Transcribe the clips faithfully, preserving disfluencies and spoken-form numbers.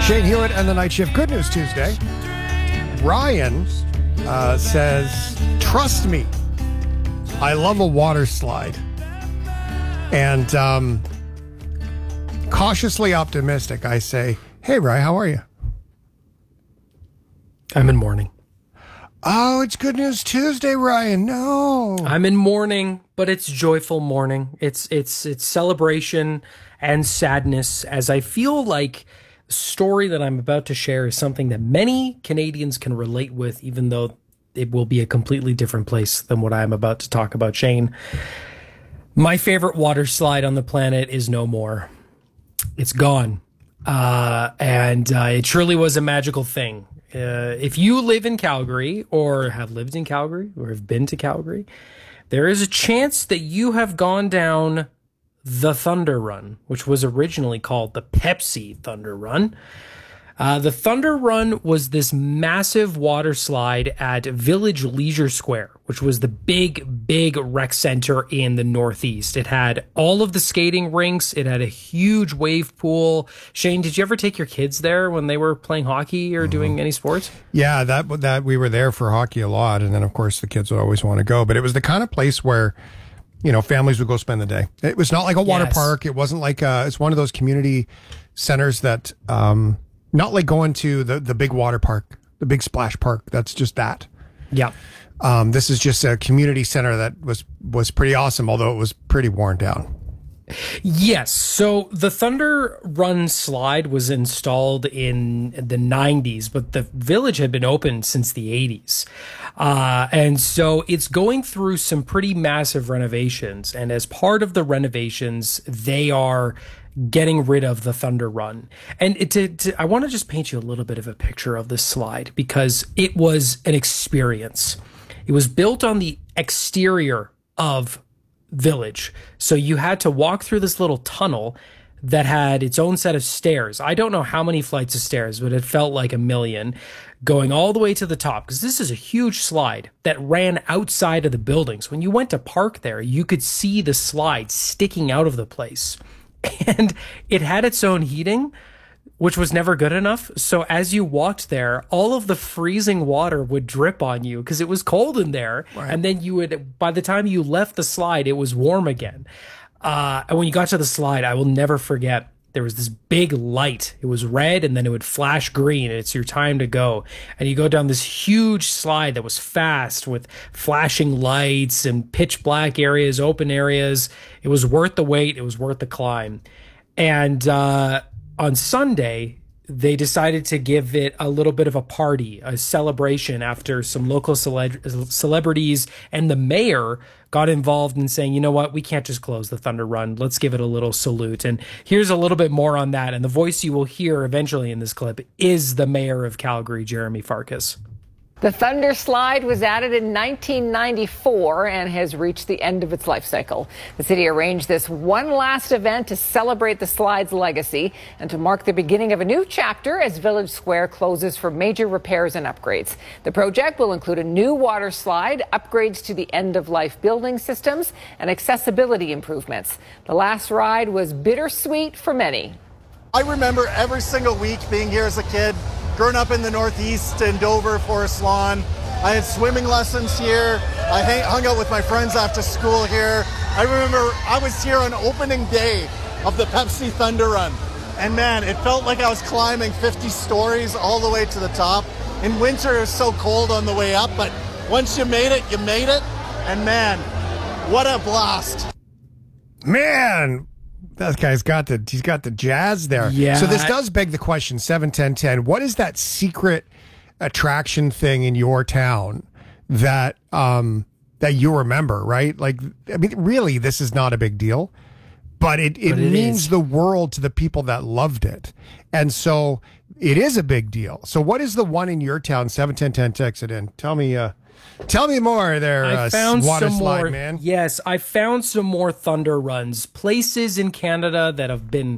Shane Hewitt and the Night Shift. Good News Tuesday. Ryan uh, says, trust me, I love a water slide. And um, cautiously optimistic, I say, hey, Ryan, how are you? I'm in mourning. Oh, it's Good News Tuesday, Ryan. No. I'm in mourning, but it's joyful mourning. It's it's it's celebration and sadness, as I feel like the story that I'm about to share is something that many Canadians can relate with, even though it will be a completely different place than what I'm about to talk about. Shane, my favorite water slide on the planet is no more. It's gone. Uh, and uh, it truly was a magical thing. Uh, if you live in Calgary or have lived in Calgary or have been to Calgary, there is a chance that you have gone down the Thunder Run, which was originally called the Pepsi Thunder Run. Uh, the Thunder Run was this massive water slide at Village Leisure Square, which was the big, big rec center in the Northeast. It had all of the skating rinks. It had a huge wave pool. Shane, did you ever take your kids there when they were playing hockey or mm-hmm. doing any sports? Yeah, that that we were there for hockey a lot. And then, of course, the kids would always want to go. But it was the kind of place where, you know, families would go spend the day. It was not like a water yes. park. It wasn't like a, it's one of those community centers that... Um, Not like going to the, the big water park, the big splash park. That's just that. Yeah. Um, this is just a community center that was, was pretty awesome, although it was pretty worn down. Yes. So the Thunder Run slide was installed in the nineties, but the village had been open since the eighties. Uh, and so it's going through some pretty massive renovations. And as part of the renovations, they are getting rid of the Thunder Run. And it, to, to, I want to just paint you a little bit of a picture of this slide because it was an experience. It was built on the exterior of Village. So you had to walk through this little tunnel that had its own set of stairs. I don't know how many flights of stairs, but it felt like a million, going all the way to the top, because this is a huge slide that ran outside of the buildings. When you went to park there, you could see the slide sticking out of the place. And it had its own heating, which was never good enough. So as you walked there, all of the freezing water would drip on you because it was cold in there. Right. And then you would, by the time you left the slide, it was warm again. Uh, and when you got to the slide, I will never forget, there was this big light. It was red and then it would flash green. And it's your time to go. And you go down this huge slide that was fast with flashing lights and pitch black areas, open areas. It was worth the wait. It was worth the climb. And, uh, on Sunday, they decided to give it a little bit of a party, a celebration after some local cele- celebrities and the mayor got involved in saying, you know what, we can't just close the Thunder Run. Let's give it a little salute. And here's a little bit more on that. And the voice you will hear eventually in this clip is the mayor of Calgary, Jeremy Farkas. The Thunder Slide was added in nineteen ninety-four and has reached the end of its life cycle. The city arranged this one last event to celebrate the slide's legacy and to mark the beginning of a new chapter as Village Square closes for major repairs and upgrades. The project will include a new water slide, upgrades to the end-of-life building systems, and accessibility improvements. The last ride was bittersweet for many. I remember every single week being here as a kid, growing up in the Northeast in Dover, Forest Lawn. I had swimming lessons here. I hung out with my friends after school here. I remember I was here on opening day of the Pepsi Thunder Run. And man, it felt like I was climbing fifty stories all the way to the top. In winter, it was so cold on the way up, but once you made it, you made it. And man, what a blast. Man, that guy's got the he's got the jazz there. Yeah. So this does beg the question, seven ten ten, what is that secret attraction thing in your town that um that you remember, right? Like, I mean, really, this is not a big deal, but it, it, but it means is. the world to the people that loved it. And so it is a big deal. So what is the one in your town? seven ten ten, text it in. Tell me uh Tell me more there, I uh, found water some slide more, man. Yes, I found some more Thunder Runs. Places in Canada that have been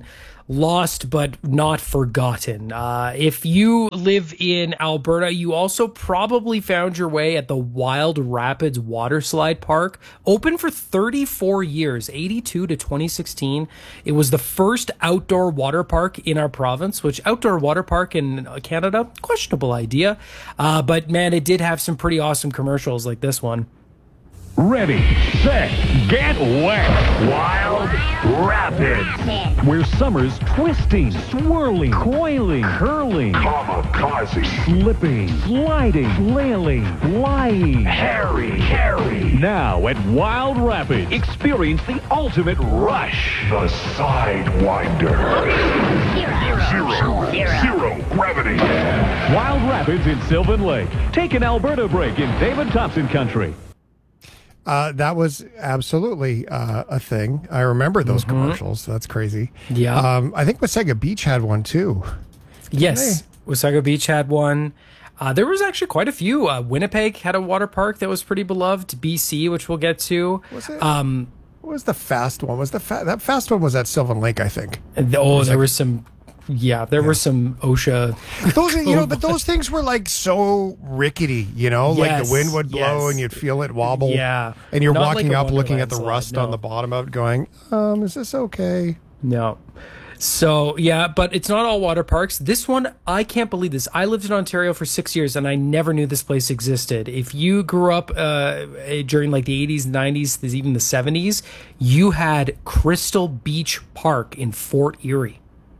lost but not forgotten. Uh, if you live in Alberta, you also probably found your way at the Wild Rapids Water Slide Park, open for thirty-four years, eighty-two to twenty sixteen. It was the first outdoor water park in our province, which outdoor water park in Canada, questionable idea. Uh, but man, it did have some pretty awesome commercials like this one. Ready, set, get wet. Wild Rapids. Where summer's twisting, swirling, coiling, curling, kamikaze, slipping, sliding, flailing, flying, hairy, hairy. Now at Wild Rapids, experience the ultimate rush. The Sidewinder. Zero. Zero. Zero. Zero gravity. Wild Rapids in Sylvan Lake. Take an Alberta break in David Thompson country. Uh, that was absolutely uh, a thing. I remember those mm-hmm. commercials. That's crazy. Yeah. Um, I think Wasaga Beach had one too. Yes. Hey. Wasaga Beach had one. Uh, there was actually quite a few. Uh, Winnipeg had a water park that was pretty beloved. B C, which we'll get to. Was it? Um, what was the fast one? Was the fa- that fast one was at Sylvan Lake, I think. The, oh, was there like, was some. Yeah, there yeah. were some OSHA. Those, you know, but those things were like so rickety, you know, yes, like the wind would blow yes. and you'd feel it wobble. Yeah. And you're Not walking like up looking at the slide, rust no. on the bottom of it going, um, is this okay? No. So, yeah, but it's not all water parks. This one, I can't believe this. I lived in Ontario for six years and I never knew this place existed. If you grew up uh, during like the eighties, nineties, even the seventies, you had Crystal Beach Park in Fort Erie.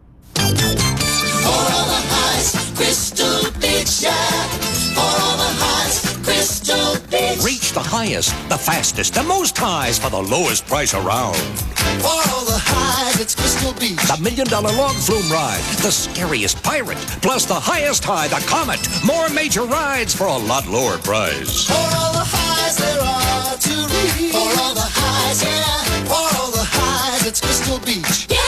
For all the highs, Crystal Beach, yeah. For all the highs, Crystal Beach. Reach the highest, the fastest, the most highs for the lowest price around. For all the highs, it's Crystal Beach. The million dollar log flume ride, the scariest pirate, plus the highest high, the Comet. More major rides for a lot lower price. For all the highs there are to reach. For all the highs, yeah. For all the highs, it's Crystal Beach. Yeah.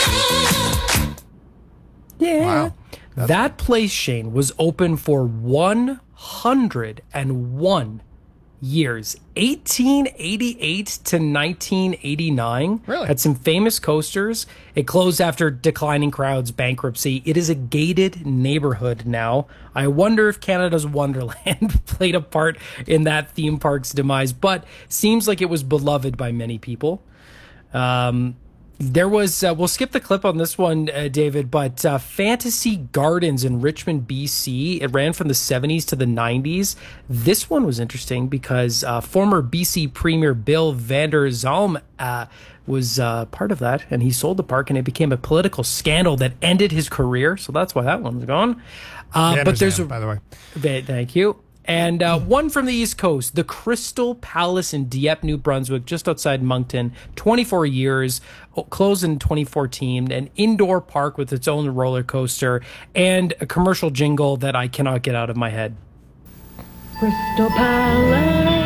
Yeah. Wow. That's- that place, Shane, was open for one hundred one years, eighteen eighty-eight to nineteen eighty-nine. Really? Had some famous coasters. It closed after declining crowds, bankruptcy. It is a gated neighborhood now. I wonder if Canada's Wonderland played a part in that theme park's demise, but seems like it was beloved by many people. Um... There was, uh, we'll skip the clip on this one, uh, David, but uh, Fantasy Gardens in Richmond, B C. It ran from the seventies to the nineties. This one was interesting because uh, former B C Premier Bill Vander Zalm uh, was uh, part of that, and he sold the park, and it became a political scandal that ended his career. So that's why that one's gone. Uh, but there's a, by the way. Thank you. And uh, one from the East Coast, the Crystal Palace in Dieppe, New Brunswick, just outside Moncton, twenty-four years, closed in twenty fourteen, an indoor park with its own roller coaster, and a commercial jingle that I cannot get out of my head. Crystal Palace.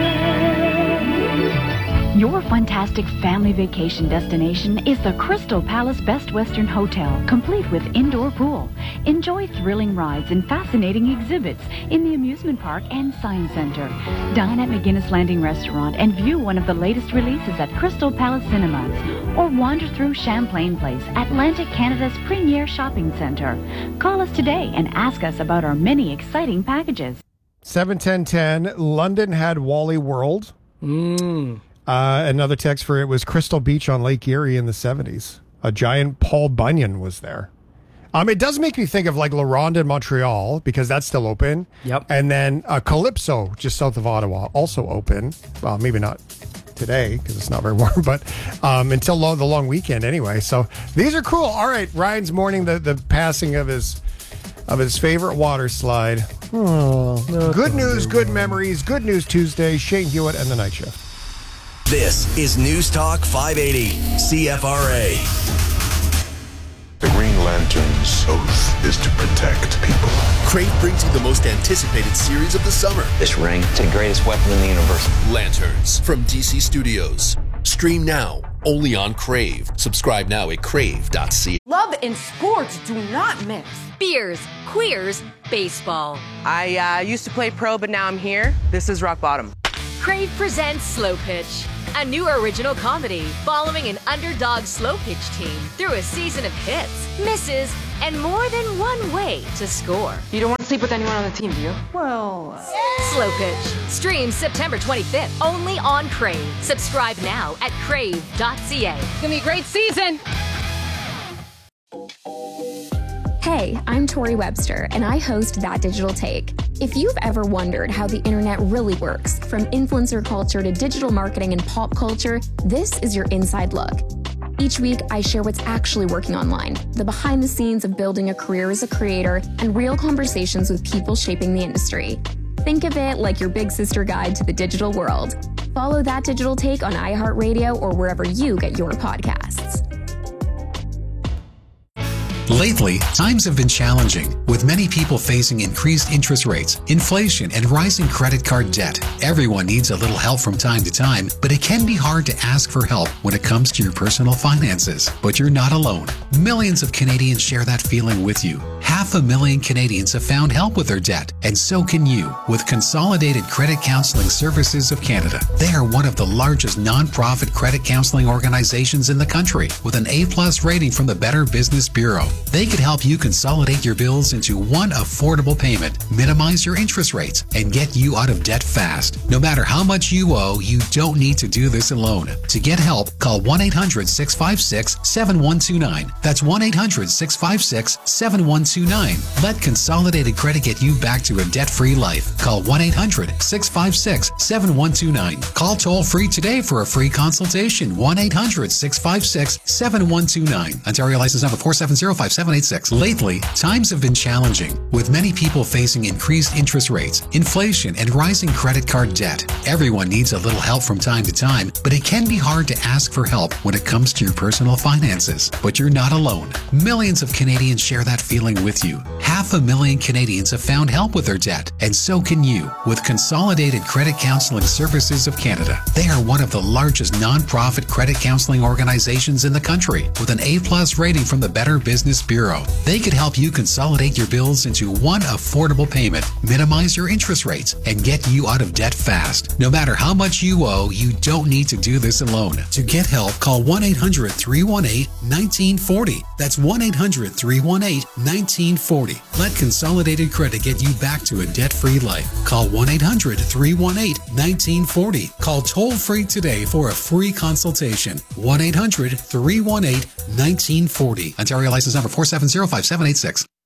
Your fantastic family vacation destination is the Crystal Palace Best Western Hotel, complete with indoor pool. Enjoy thrilling rides and fascinating exhibits in the amusement park and science center. Dine at McGuinness Landing Restaurant and view one of the latest releases at Crystal Palace Cinemas, or wander through Champlain Place, Atlantic Canada's premier shopping center. Call us today and ask us about our many exciting packages. seven ten ten, London had Wally World. Mm. Uh, another text for it was Crystal Beach on Lake Erie in the seventies. A giant Paul Bunyan was there. Um, it does make me think of like La Ronde in Montreal because that's still open. Yep. And then uh, Calypso just south of Ottawa, also open. Well, maybe not today because it's not very warm, but um, until lo- the long weekend anyway. So these are cool. All right, Ryan's mourning the, the passing of his of his favorite water slide. Oh, good news, good memories. Good News Tuesday. Shane Hewitt and the Night Shift. This is News Talk five eighty, C F R A. The Green Lantern's oath is to protect people. Crave brings you the most anticipated series of the summer. This ring, it's the greatest weapon in the universe. Lanterns from D C Studios. Stream now, only on Crave. Subscribe now at crave dot c a. Love and sports do not mix. Beers, queers, baseball. I uh, used to play pro, but now I'm here. This is rock bottom. Crave presents Slow Pitch. a new original comedy following an underdog slow pitch team through a season of hits, misses, and more than one way to score. You don't want to sleep with anyone on the team, do you? Well... Slow Pitch. Streams September twenty-fifth, only on Crave. Subscribe now at crave dot c a. It's gonna be a great season. Hey, I'm Tori Webster, and I host That Digital Take. If you've ever wondered how the internet really works, from influencer culture to digital marketing and pop culture, this is your inside look. Each week, I share what's actually working online, the behind the scenes of building a career as a creator, and real conversations with people shaping the industry. Think of it like your big sister guide to the digital world. Follow That Digital Take on iHeartRadio or wherever you get your podcasts. Lately, times have been challenging, with many people facing increased interest rates, inflation, and rising credit card debt. Everyone needs a little help from time to time, but it can be hard to ask for help when it comes to your personal finances. But you're not alone. Millions of Canadians share that feeling with you. Half a million Canadians have found help with their debt, and so can you with Consolidated Credit Counseling Services of Canada. They are one of the largest non-profit credit counseling organizations in the country, with an A plus rating from the Better Business Bureau. They could help you consolidate your bills into one affordable payment, minimize your interest rates, and get you out of debt fast. No matter how much you owe, you don't need to do this alone. To get help, call one eight hundred, six five six, seven one two nine. That's one eight hundred, six five six, seven one two nine. Let Consolidated Credit get you back to a debt-free life. Call one eight hundred, six five six, seven one two nine. Call toll-free today for a free consultation. one eight hundred, six five six, seven one two nine. Ontario license number four seven zero five seven eight six. Lately, times have been challenging, with many people facing increased interest rates, inflation, and rising credit card debt. Everyone needs a little help from time to time, but it can be hard to ask for help when it comes to your personal finances. But you're not alone. Millions of Canadians share that feeling with you. Half a million Canadians have found help with their debt, and so can you with Consolidated Credit Counseling Services of Canada. They are one of the largest non-profit credit counseling organizations in the country, with an A plus rating from the Better Business Bureau. They could help you consolidate your bills into one affordable payment, minimize your interest rates, and get you out of debt fast. No matter how much you owe, you don't need to do this alone. To get help, call one eight hundred, three one eight, one nine four zero. That's one eight hundred, three one eight, one nine four zero. Let Consolidated Credit get you back to a debt-free life. Call one eight hundred, three one eight, one nine four zero. Call toll-free today for a free consultation. one eight hundred, three one eight, one nine four zero. Ontario license number four seven zero five seven eight six.